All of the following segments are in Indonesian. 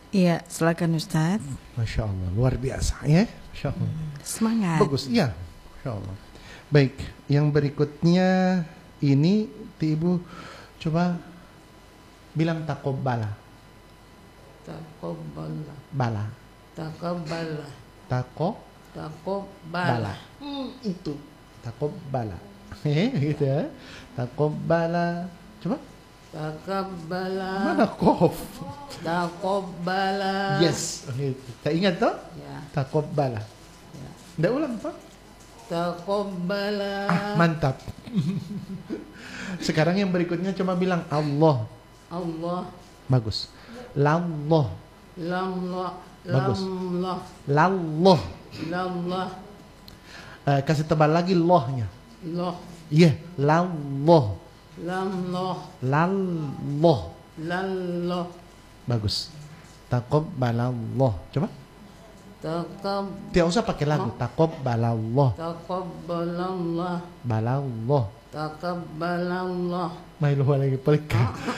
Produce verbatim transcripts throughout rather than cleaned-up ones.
Iya, silakan Ustaz. Masya Allah, luar biasa ya. Masya Allah. Semangat. Bagus, iya. Masya Allah. Baik, yang berikutnya ini Ibu coba bilang takobbala. Takobbala. Bala. Takobbala. Tako. Takobbala. Hmm, itu takobbala. Hehe, gitu ya. Takobbala. Coba. Takobbala. Mana kof? Takobbala. Yes. Gitu. Tak ingat toh? Ya. Takobbala. Ya. Nggak ulang toh? Takobbala. Ah, mantap. Sekarang yang berikutnya coba bilang Allah. Allah. Bagus. Lallah. Lamlah. Bagus. Lamlah. Lallah. Lamlah. Uh, kasih tebal lagi lohnya. Loh. Iya, yeah. Lallah. Lamlah. Lallah. Lallah. Bagus. Taqabbalallah. Coba. Takab. Tidak usah pakai lagu. Taqabbalallah. Takabbalallah. Balallah. Takabbalallah. Mai lupa lagi pelik.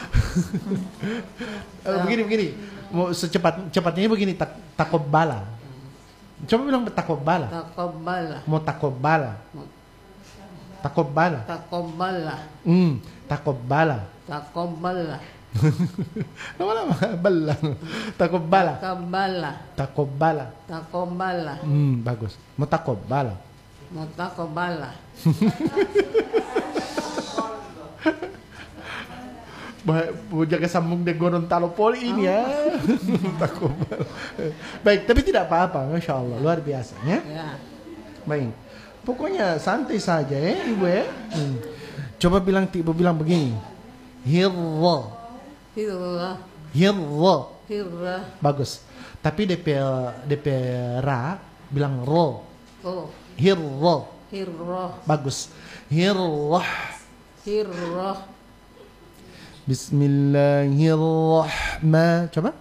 Begini begini. Mau secepat cepatnya begini. Tak takobbala. Coba bilang takobbala. Takobbala. Mau takobbala. Takobbala. Takobbala. Hmm, takobbala. Takobbala. Lama-lama bala. Takobbala. Takobbala. Takobbala. Takobbala. Hmm, bagus. Mau takobbala. Mutakobbala. Mau jaga sambung de Gorontalo Poli ini ya. Takobbala. Baik, tapi tidak apa-apa, masya Allah, luar biasa ya. Ya. Baik. Pokoknya santai saja ya, Ibu ya. Hmm. Coba bilang, Ibu bilang begini. Hirra. Hirra. Hirra. Hirra. Bagus. Tapi D P D P ra bilang ro. Oh. Hirra. Hirra. Bagus. Hirra. Hirra. Bismillahirrahmanirrahim. Coba.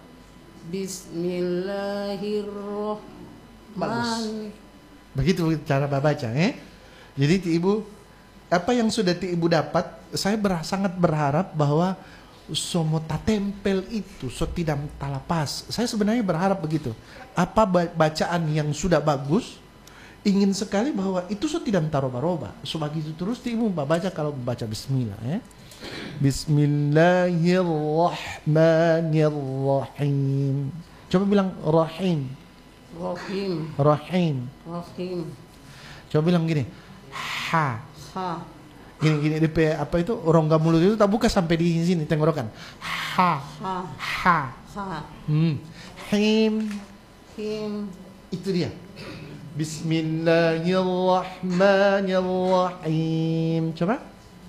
Bismillahirrahmanirrahim. Begitu cara baca eh. Jadi Ibu, apa yang sudah Ibu dapat, saya ber, sangat berharap bahwa somota tempel itu so tidak talapas. Saya sebenarnya berharap begitu. Apa bacaan yang sudah bagus, ingin sekali bahwa itu so tidak taroba-roba. So begitu terus Ibu baca kalau baca bismillah ya. Bismillahirrahmanirrahim. Coba bilang rahim. Rahim. Rahim. Rahim. Coba bilang gini. Ha. Ha. Gini gini D P apa itu rongga mulut itu tak buka sampai di sini tenggorokan. Ha. Ha. Ha. Ha. Hmm. Him. Him. Itu dia. Bismillahirrahmanirrahim. Coba.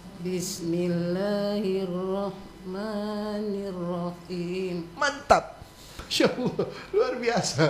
Bismillahirrahmanirrahim. Mantap. Masya Allah, luar biasa.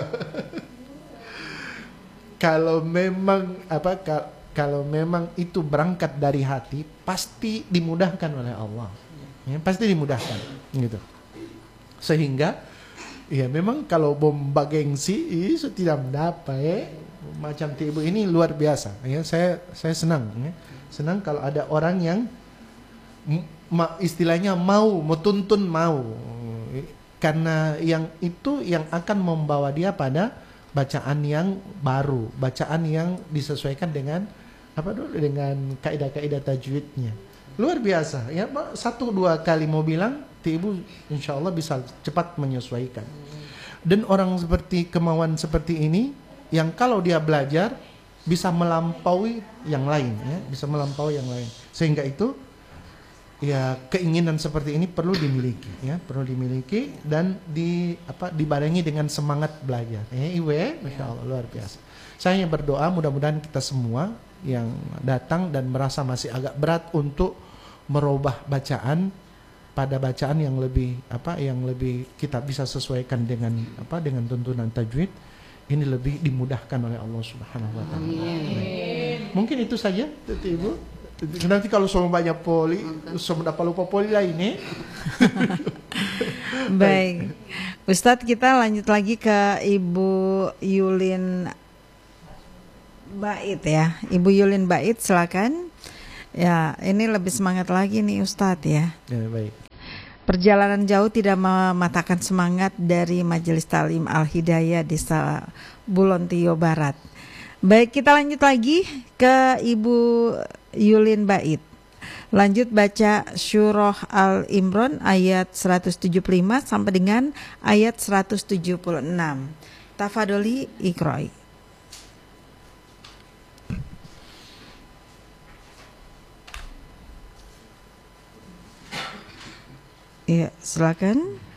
Kalau memang apa kalau memang itu berangkat dari hati, pasti dimudahkan oleh Allah. Ya, pasti dimudahkan, gitu. Sehingga, ya memang kalau bomba gengsi itu tidak mendapat. Ya. Macam Ibu ini luar biasa. Ya, saya saya senang. Ya. Senang kalau ada orang yang istilahnya mau, mau tuntun mau. Karena yang itu yang akan membawa dia pada bacaan yang baru, bacaan yang disesuaikan dengan apa dulu dengan kaidah-kaidah tajwidnya. Luar biasa ya, satu dua kali mau bilang, Ibu insya Allah bisa cepat menyesuaikan. Dan orang seperti kemauan seperti ini, yang kalau dia belajar bisa melampaui yang lain, ya, bisa melampaui yang lain. Sehingga itu ya keinginan seperti ini perlu dimiliki, ya, perlu dimiliki dan di apa dibarengi dengan semangat belajar. Eh, Iwe, masya Allah luar biasa. Saya berdoa mudah-mudahan kita semua yang datang dan merasa masih agak berat untuk merubah bacaan pada bacaan yang lebih apa, yang lebih kita bisa sesuaikan dengan apa, dengan tuntunan tajwid, ini lebih dimudahkan oleh Allah Subhanahu Wa Taala. Mungkin itu saja, Ibu. Nanti kalau semua banyak poli, semua dapat lupa poli lain nih. Baik, Ustadz, kita lanjut lagi ke Ibu Yulin Bait ya. Ibu Yulin Bait, silakan. Ya, ini lebih semangat lagi nih Ustadz ya. Ya baik. Perjalanan jauh tidak mematahkan semangat dari Majelis Talim Al-Hidayah Desa Bulontio Barat. Baik, kita lanjut lagi ke Ibu Yulin Bait. Lanjut baca Surah Al-Imran ayat seratus tujuh puluh lima sampai dengan ayat seratus tujuh puluh enam. Tafadholi Iqra'i. Iya, silakan.